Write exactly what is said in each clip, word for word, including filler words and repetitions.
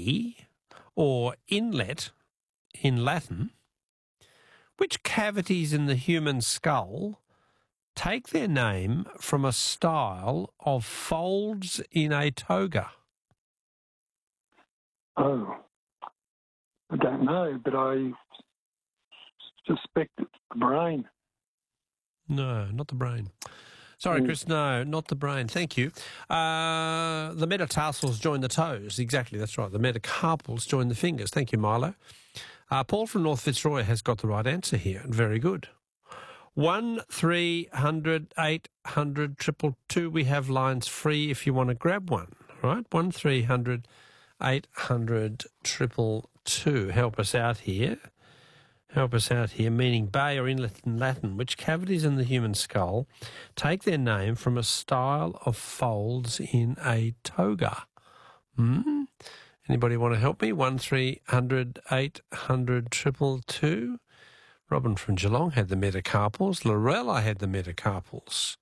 bay or inlet in Latin, which cavities in the human skull take their name from a style of folds in a toga? Oh, I don't know, but I suspect it's the brain. No, not the brain. Sorry, Chris, no, not the brain. Thank you. Uh, the metatarsals join the toes. Exactly, that's right. The metacarpals join the fingers. Thank you, Milo. Uh, Paul from North Fitzroy has got the right answer here. Very good. One three hundred eight hundred triple two. We have lines free if you want to grab one. All right, one three hundred eight hundred triple two. Help us out here. Help us out here. Meaning bay or inlet in Latin, which cavities in the human skull take their name from a style of folds in a toga. Hmm. Anybody want to help me? One three hundred eight hundred triple two. Robin from Geelong had the metacarpals. Lorella had the metacarpals.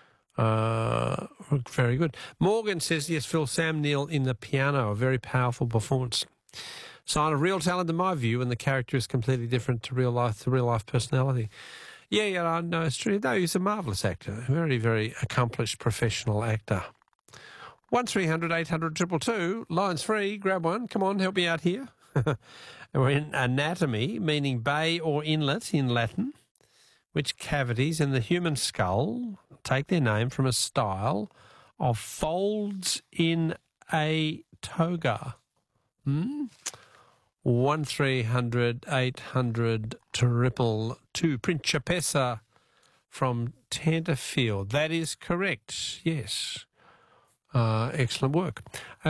Uh, very good. Morgan says, yes, Phil, Sam Neill in the piano, a very powerful performance. Sign of real talent in my view, and the character is completely different to real life, to real life personality. Yeah, yeah, I know it's true. No, he's a marvellous actor, a very, very accomplished professional actor. One three hundred eight hundred triple two, lines free, grab one. Come on, help me out here. We're in anatomy, meaning bay or inlet in Latin, which cavities in the human skull take their name from a style of folds in a toga. Hmm? One three hundred eight hundred triple two. Principessa from Tenterfield. That is correct. Yes. Uh, excellent work.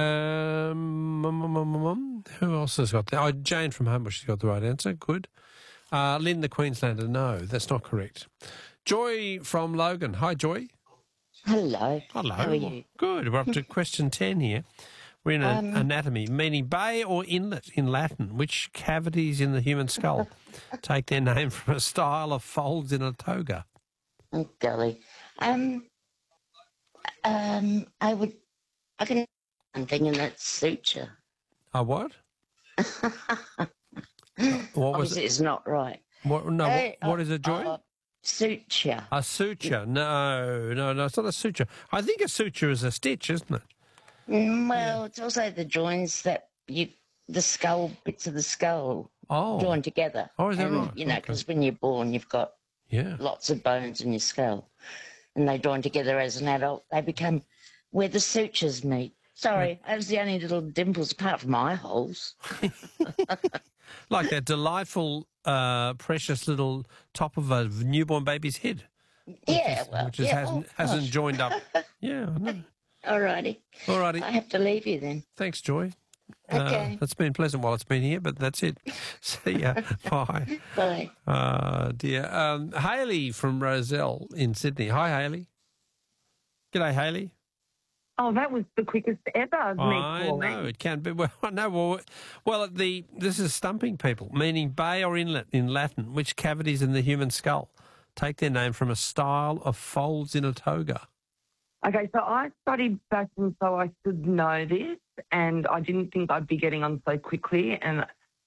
Um, um, um, um, who else has got that? Oh, Jane from Homebush has got the right answer. Good. Uh, Lynn the Queenslander. No, that's not correct. Joy from Logan. Hi, Joy. Hello. Hello. How are you? Good. We're up to question ten here. We're in Um, anatomy, meaning bay or inlet in Latin, which cavities in the human skull take their name from a style of folds in a toga. Oh, golly. Um, um, I would, I can I'm thinking that's suture. A what? What was Obviously, it? it's not right. What, no, Hey, what, what uh, is a Joy? uh, suture. A suture. No, no, no, it's not a suture. I think a suture is a stitch, isn't it? Mm, well, it's also the joints that you, the skull, bits of the skull Oh. joined together. Oh, is that and, right? You know, Okay. because when you're born, you've got Yeah. lots of bones in your skull. And they join together as an adult. They become where the sutures meet. Sorry, that was the only little dimples apart from eye holes. Like that delightful, uh, precious little top of a newborn baby's head. Yeah, well, Which is, yeah, hasn't, oh, hasn't gosh. joined up. Yeah, I know. Alrighty. Alrighty. I have to leave you then. Thanks, Joy. Okay. Uh, it's been pleasant while it's been here, but that's it. See ya. Bye. Bye. Uh, dear. Um, Hayley from Roselle in Sydney. Hi, Hayley. G'day, Hayley. Oh, that was the quickest ever, me I calling. know, it can be. Well, no, well, well, the this is stumping people, meaning bay or inlet in Latin, which cavities in the human skull take their name from a style of folds in a toga. Okay, so I studied fashion so I should know this, and I didn't think I'd be getting on so quickly. And,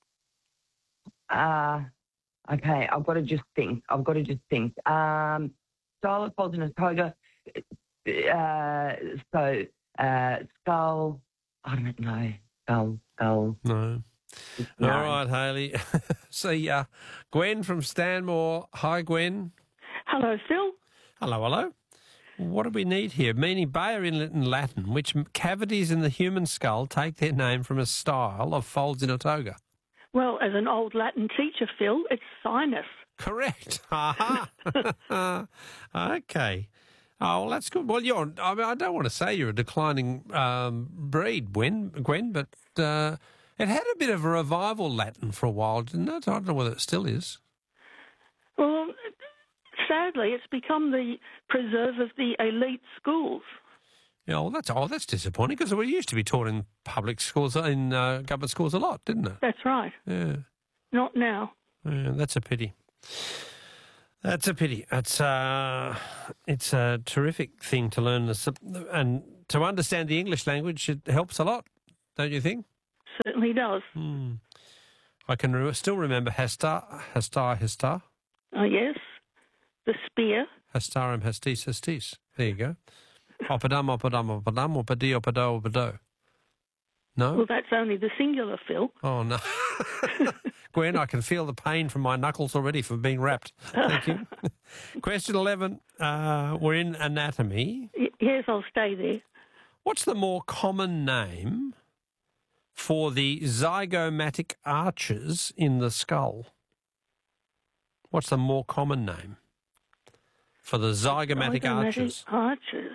uh, okay, I've got to just think. I've got to just think. Um, style of folds in a toga. Uh, so, uh, skull. I don't know. Skull, skull. No. No. All right, Hayley. See ya. Gwen from Stanmore. Hi, Gwen. Hello, Phil. Hello, hello. What do we need here? Meaning bay or inlet in Latin, which cavities in the human skull take their name from a style of folds in a toga. Well, as an old Latin teacher, Phil, it's sinus. Correct. Aha. Okay. Oh, well, that's good. Well, you're, I mean, I don't want to say you're a declining um, breed, Gwen, Gwen, but uh, it had a bit of a revival, Latin, for a while, didn't it? I don't know whether it still is. Well, sadly, it's become the preserve of the elite schools. Yeah, well, that's oh, that's disappointing because we used to be taught in public schools, in uh, government schools a lot, didn't it? That's right. Yeah. Not now. Yeah, that's a pity. That's a pity. It's uh, it's a terrific thing to learn, this, and to understand the English language. It helps a lot, don't you think? certainly does. Hmm. I can re- still remember Hastar, Hastar, Hastar. Oh, yes. The spear. Hastarum, hastis, hastis. There you go. Opadum, opadum, opadum, opadi, opado, opado. No? Well, that's only the singular, Phil. Oh, no. Gwen, I can feel the pain from my knuckles already from being wrapped. Thank you. Question eleven. Uh, we're in anatomy. Y- yes, I'll stay there. What's the more common name for the zygomatic arches in the skull? What's the more common name for the zygomatic, Zygomatic arches? Arches.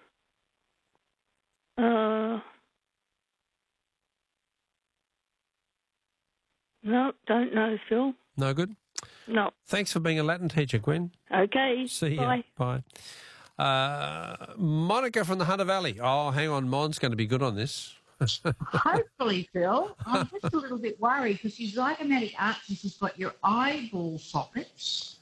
Uh, no, don't know, Phil. No good? No. Thanks for being a Latin teacher, Gwen. Okay. See Bye. ya. Bye. Uh, Monica from the Hunter Valley. Oh, hang on. Mon's going to be good on this. Hopefully, Phil. I'm just a little bit worried because your zygomatic arches has got your eyeball sockets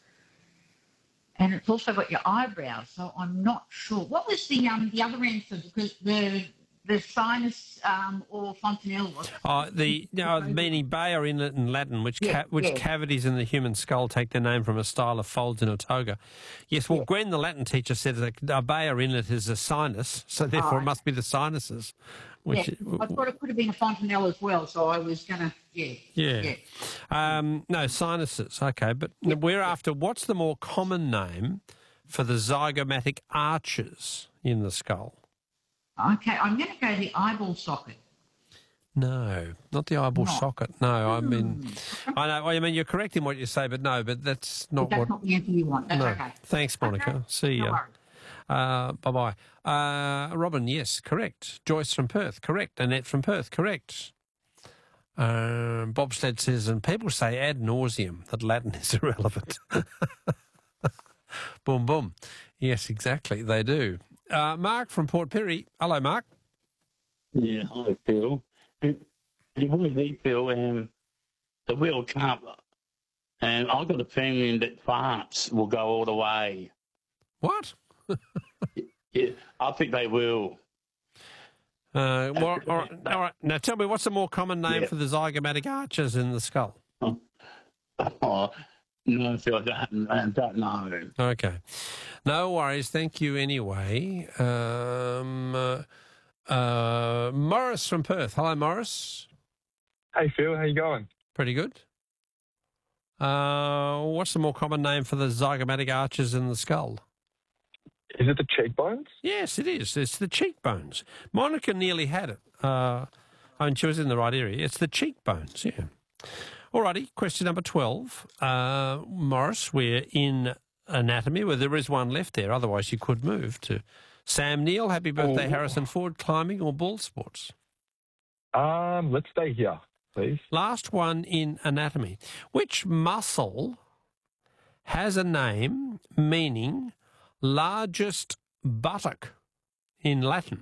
and it's also got your eyebrows. So I'm not sure. What was the um the other answer? Because the the sinus um, or fontanelle was. Oh, the no, meaning Bayer inlet in Latin, which Yeah, ca- which yeah. cavities in the human skull take their name from a style of folds in a toga. Yes, well, Yeah. Gwen, the Latin teacher, said that a Bayer inlet is a sinus, so therefore Oh. it must be the sinuses. Which, Yeah, I thought it could have been a fontanelle as well, so I was going to, yeah. yeah. yeah. Um, no, sinuses. Okay, but we're after what's the more common name for the zygomatic arches in the skull? Okay, I'm going to go the eyeball socket. No, not the eyeball Not. socket. No, I mean, Hmm. I know. I mean, you're correct in what you say, but no, but that's not But that's what. not the answer you want. That's No. okay. Thanks, Monica. Okay. See No ya. worries. Uh, bye bye. Uh, Robin, yes, correct. Joyce from Perth, correct. Annette from Perth, correct. Um, Bobsled says, and people say ad nauseum that Latin is irrelevant. Boom, boom. Yes, exactly. They do. Uh, Mark from Port Pirie. Hello, Mark. Yeah, hi, Phil. It was me, Phil, um, the World Cup, and I've got a feeling that farts will go all the way. What? Yeah, I think they will. Uh, well, all, right, all right. Now tell me, what's the more common name Yeah. for the zygomatic arches in the skull? Oh, no, Phil, I don't, I don't know. Okay. No worries. Thank you anyway. Um, uh, uh, Morris from Perth. Hello, Morris. Hey Phil, how you going? Pretty good. Uh, what's the more common name for the zygomatic arches in the skull? Is it the cheekbones? Yes, it is. It's the cheekbones. Monica nearly had it. Uh, I mean, she was in the right area. It's the cheekbones, yeah. Alrighty, question number twelve. Uh, Morris, we're in anatomy, where there is one left there. Otherwise, you could move to Sam Neill. Happy birthday, Oh. Harrison Ford, climbing or ball sports? Um, let's stay here, please. Last one in anatomy. Which muscle has a name meaning largest buttock in Latin?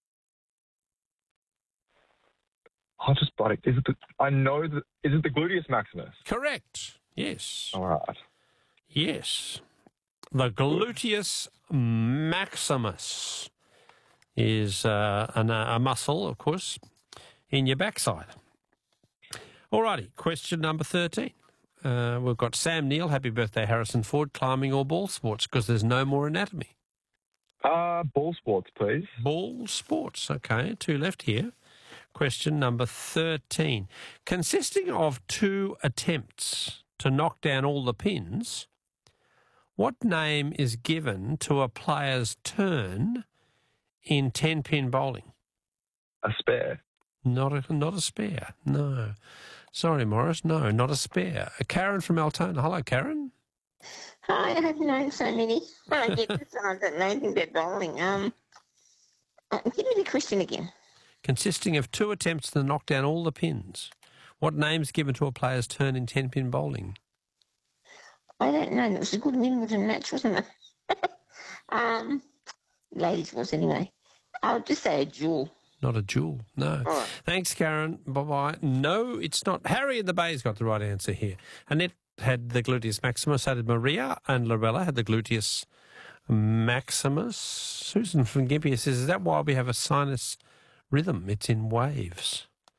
I'll just bite it. Is it the, I know that, is it the gluteus maximus? Correct. Yes. All right. Yes. The gluteus maximus is uh, an, a muscle, of course, in your backside. Alrighty, question number thirteen. Uh, we've got Sam Neill, happy birthday, Harrison Ford, climbing or ball sports, because there's no more anatomy. Uh, ball sports, please. Ball sports, okay, two left here. Question number thirteen. Consisting of two attempts to knock down all the pins, what name is given to a player's turn in ten-pin bowling? A spare. Not a, not a spare, no. Sorry, Morris, no, not a spare. A Karen from Altona. Hello, Karen. Hi, I've known so many. Well, I get this, I don't know anything about bowling. Um, uh, give me the question again. Consisting of two attempts to knock down all the pins. What name's given to a player's turn in ten-pin bowling? I don't know. It was a good Wimbledon match, wasn't it? um, ladies was anyway. I'll just say a duel. Not a jewel, no. All right. Thanks, Karen. Bye-bye. No, it's not. Harry in the Bay's got the right answer here. Annette had the gluteus maximus, so did Maria, and Lorella had the gluteus maximus. Susan from Gympie says, is that why we have a sinus rhythm? It's in waves.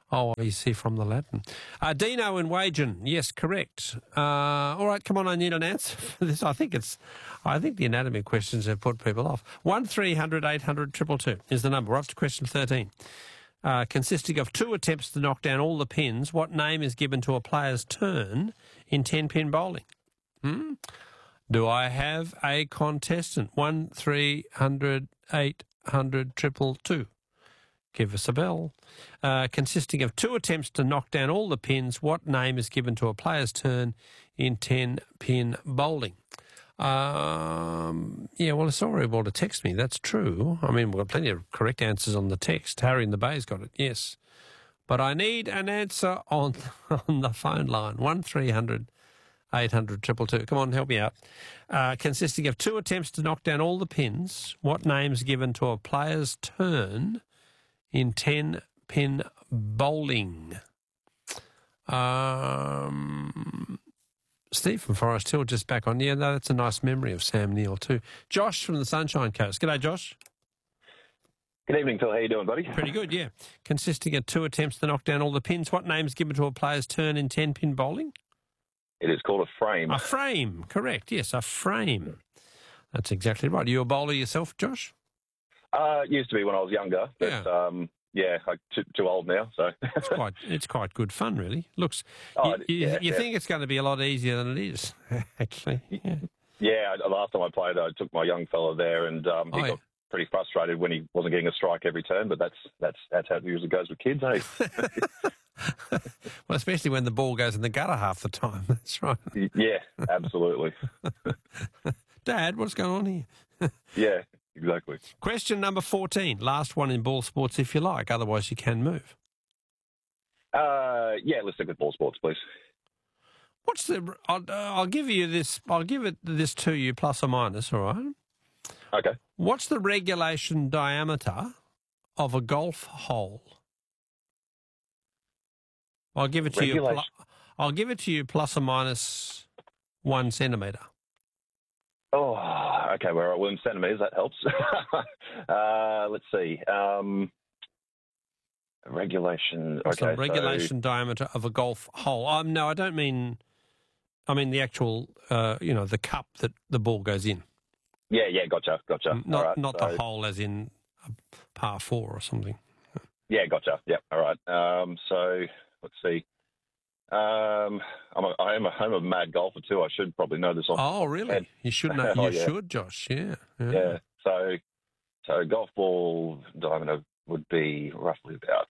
Oh, obviously from the Latin. Uh, Dino and Wagen, yes, correct. Uh, all right, come on, I need an answer for this. I think it's, I think the anatomy questions have put people off. One three hundred eight hundred two two two is the number. We're up to question thirteen. Uh, consisting of two attempts to knock down all the pins, what name is given to a player's turn in ten-pin bowling? Hmm? Do I have a contestant? One three hundred eight hundred two two two. Give us a bell. Uh, consisting of two attempts to knock down all the pins, what name is given to a player's turn in ten-pin bowling? Um, yeah, well, it's not very well to text me. That's true. I mean, we've got plenty of correct answers on the text. Harry in the Bay's got it, yes. But I need an answer on, on the phone line. one three hundred eight hundred two two two. Come on, help me out. Uh, consisting of two attempts to knock down all the pins, what name's given to a player's turn in ten-pin bowling? Um, Steve from Forest Hill just back on. Yeah, no, that's a nice memory of Sam Neill too. Josh from the Sunshine Coast. G'day, Josh. Good evening, Phil. How you doing, buddy? Pretty good, yeah. Consisting of two attempts to knock down all the pins, what name's given to a player's turn in ten-pin bowling? It is called a frame. A frame, correct. Yes, a frame. That's exactly right. Are you a bowler yourself, Josh? Uh, used to be when I was younger, but yeah, um, yeah I'm too, too old now. So it's quite it's quite good fun, really. Looks, oh, you, yeah, you yeah. think it's going to be a lot easier than it is, actually. Yeah. Yeah. Last time I played, I took my young fella there, and um, he oh, got yeah. pretty frustrated when he wasn't getting a strike every turn. But that's that's that's how it usually goes with kids, eh? Well, especially when the ball goes in the gutter half the time. That's right. Yeah, absolutely. Dad, what's going on here? Yeah, exactly. Question number fourteen. Last one in ball sports, if you like. Otherwise, you can move. Uh, yeah, let's stick with ball sports, please. What's the? I'll, uh, I'll give you this. I'll give it this to you, plus or minus. All right. Okay. What's the regulation diameter of a golf hole? I'll give it to you. Pl- I'll give it to you plus or minus one centimetre. Oh, okay. Well, well in centimetres, that helps. uh, let's see. Um, regulation. What's okay, the regulation so... diameter of a golf hole? Um, no, I don't mean. I mean the actual. Uh, you know, the cup that the ball goes in. Yeah, yeah. Gotcha, gotcha. Not All right, not so... the hole as in a par four or something. Yeah, gotcha. Yeah. All right. Um, so. Let's see. Um, I'm a, I am a, I'm a mad golfer too. I should probably know this off. Oh, really? Head. You should know. You oh, yeah. should, Josh. Yeah, yeah. Yeah. So, so golf ball diameter would be roughly about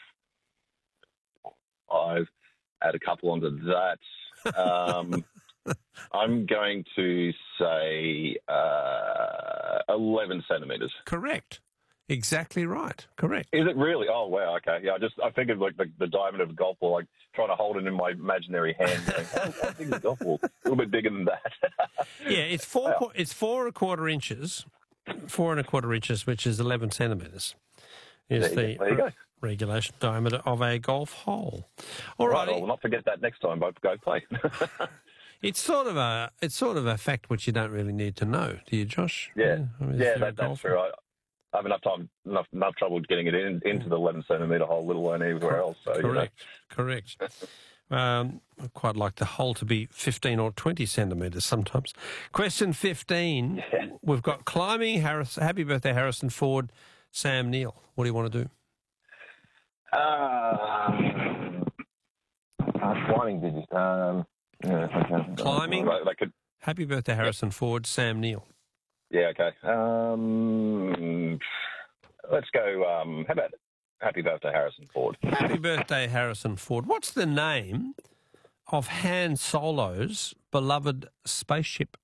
five. Add a couple onto that. Um, I'm going to say uh, eleven centimeters. Correct. Exactly right. Correct. Is it really? Oh, wow. Okay. Yeah, I just I figured like the, the diameter of a golf ball, like trying to hold it in my imaginary hand. Going, oh, how big is a golf ball? A little bit bigger than that. Yeah, it's four. Wow. It's four and a quarter inches. Four and a quarter inches, which is eleven centimetres, is there the you, there you go. regulation diameter of a golf hole. All right. I'll not forget that next time. Both go play. It's sort of a it's sort of a fact which you don't really need to know, do you, Josh? Yeah, yeah, I mean, yeah that, that's true. I, I have enough time, enough, enough trouble getting it in, into the eleven centimetre hole, let alone anywhere else. So, correct, you know. correct. Um, I quite like the hole to be fifteen or twenty centimetres sometimes. Question fifteen. Yeah. We've got climbing. Harris, happy birthday, Harrison Ford, Sam Neill. What do you want to do? Uh, uh climbing, did you? Um, yeah, climbing. Uh, that could... Happy birthday, Harrison Ford, Sam Neill. Yeah, okay. Um, let's go. Um, how about happy birthday, Harrison Ford? Happy birthday, Harrison Ford. What's the name of Han Solo's beloved spaceship?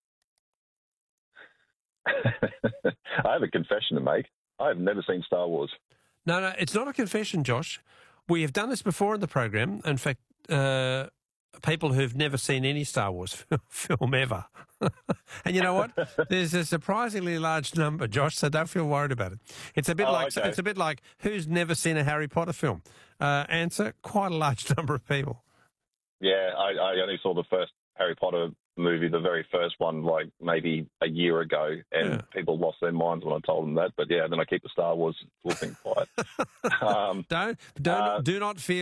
I have a confession to make. I have never seen Star Wars. No, no, it's not a confession, Josh. We have done this before in the program. In fact, uh, people who've never seen any Star Wars film ever. And you know what? There's a surprisingly large number, Josh, so don't feel worried about it. It's a bit oh, like okay. it's a bit like who's never seen a Harry Potter film? Uh, answer, quite a large number of people. Yeah, I, I only saw the first Harry Potter movie, the very first one, like maybe a year ago, and Yeah. people lost their minds when I told them that. But yeah, then I keep the Star Wars full thing quiet. um, Don't, don't, Uh, do not fear.